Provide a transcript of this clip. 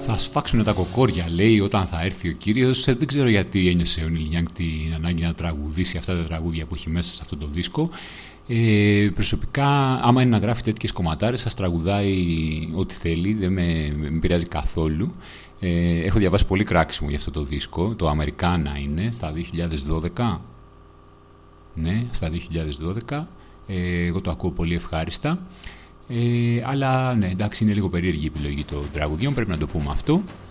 Θα σφάξουν τα κοκόρια, λέει, όταν θα έρθει ο Κύριος. Δεν ξέρω γιατί ένιωσε ο Νίλ Γιάνγκ την ανάγκη να τραγουδήσει αυτά τα τραγούδια που έχει μέσα σε αυτό το δίσκο. Προσωπικά, άμα είναι να γράφει τέτοιες κομματάρες, σας τραγουδάει ό,τι θέλει, δεν με πειράζει καθόλου. Έχω διαβάσει πολύ κράξιμο για αυτό το δίσκο. Το Αμερικάνα είναι στα 2012. Ναι, στα 2012. Εγώ το ακούω πολύ ευχάριστα. Αλλά ναι, εντάξει, είναι λίγο περίεργη η επιλογή των τραγουδιών, πρέπει να το πούμε αυτό.